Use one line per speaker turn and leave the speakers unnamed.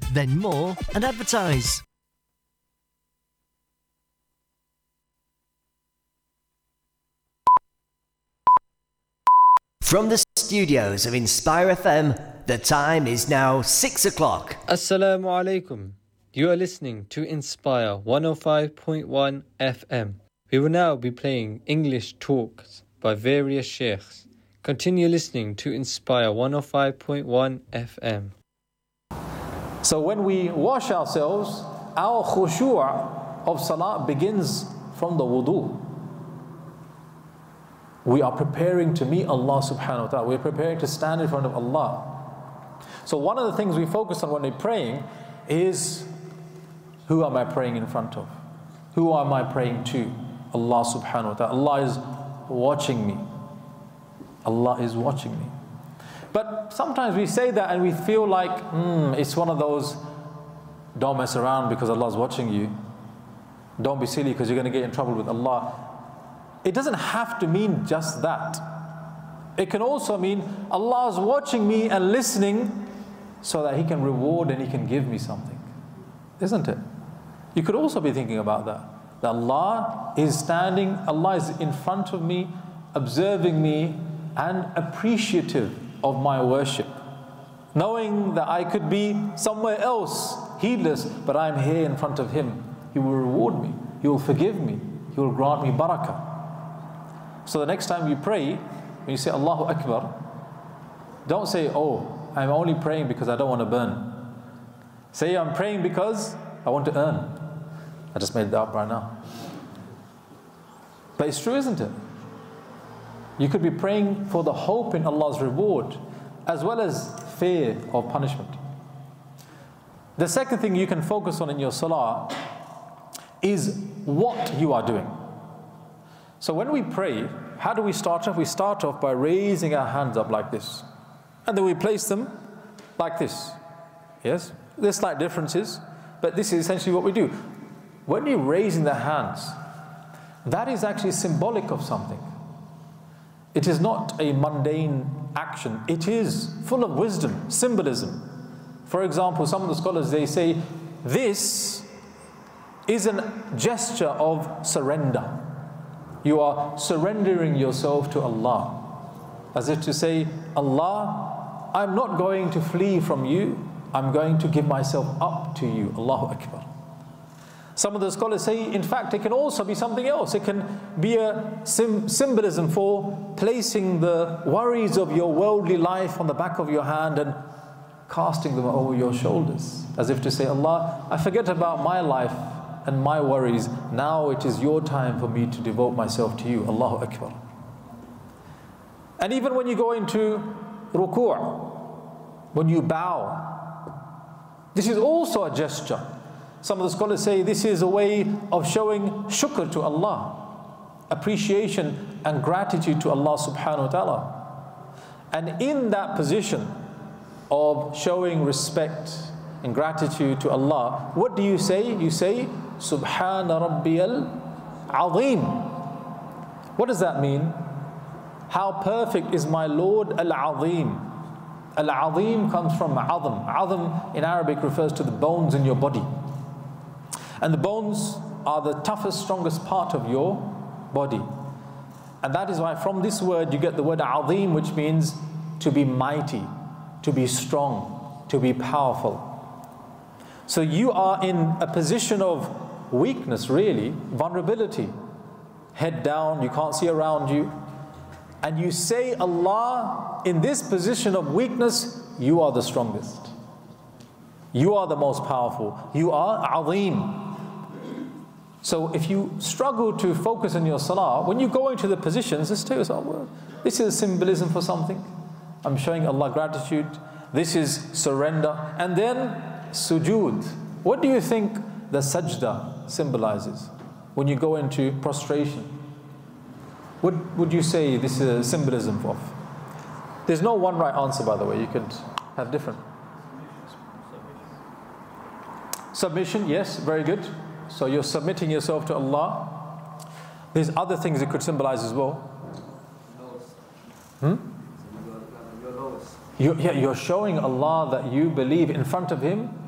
then more and advertise. From the studios of Inspire FM, the time is now 6 o'clock.
Assalamu alaikum. You are listening to Inspire 105.1 FM. We will now be playing English talks by various sheikhs. Continue listening to Inspire 105.1 FM.
So when we wash ourselves, our khushu' of salah begins from the wudu. We are preparing to meet Allah subhanahu wa ta'ala. We're preparing to stand in front of Allah. So one of the things we focus on when we're praying is, who am I praying in front of? Who am I praying to? Allah subhanahu wa ta'ala. Allah is watching me. Allah is watching me. But sometimes we say that and we feel like, it's one of those, don't mess around because Allah is watching you. Don't be silly because you're going to get in trouble with Allah. It doesn't have to mean just that. It can also mean Allah is watching me and listening so that He can reward and He can give me something. Isn't it? You could also be thinking about that. That Allah is standing, Allah is in front of me, observing me and appreciative of my worship. Knowing that I could be somewhere else, heedless, but I'm here in front of Him. He will reward me. He will forgive me. He will grant me barakah. So the next time you pray, when you say Allahu Akbar, don't say, oh, I'm only praying because I don't want to burn. Say, I'm praying because I want to earn. I just made that up right now. But it's true, isn't it? You could be praying for the hope in Allah's reward, as well as fear of punishment. The second thing you can focus on in your salah is what you are doing. So when we pray, how do we start off? We start off by raising our hands up like this. And then we place them like this. Yes? There's slight differences, but this is essentially what we do. When you're raising the hands, that is actually symbolic of something. It is not a mundane action. It is full of wisdom, symbolism. For example, some of the scholars, they say, this is a gesture of surrender. You are surrendering yourself to Allah. As if to say, Allah, I'm not going to flee from you. I'm going to give myself up to you. Allahu Akbar. Some of the scholars say, in fact, it can also be something else. It can be a symbolism for placing the worries of your worldly life on the back of your hand and casting them over your shoulders. As if to say, Allah, I forget about my life and my worries. Now it is your time for me to devote myself to you. Allahu Akbar. And even when you go into ruku', when you bow, this is also a gesture. Some of the scholars say this is a way of showing shukr to Allah, appreciation and gratitude to Allah subhanahu wa ta'ala. And in that position of showing respect and gratitude to Allah, what do you say? You say, Subhana Rabbiyal Azim. What does that mean? How perfect is my Lord Al-Azim. Al-Azim comes from Azam. Azam in Arabic refers to the bones in your body. And the bones are the toughest, strongest part of your body. And that is why from this word you get the word Azim, which means to be mighty, to be strong, to be powerful. So you are in a position of weakness, really, vulnerability. Head down, you can't see around you. And you say, Allah, in this position of weakness, you are the strongest. You are the most powerful. You are Azim. So if you struggle to focus on your salah, when you go into the positions, just tell yourself, well, this is a symbolism for something. I'm showing Allah gratitude. This is surrender. And then sujood. What do you think the sajda symbolizes when you go into prostration? What would you say this is a symbolism of? There's no one right answer, by the way. You could have different. Submission, yes, very good. So you're submitting yourself to Allah. There's other things it could symbolize as well. You're showing Allah that you believe in front of Him.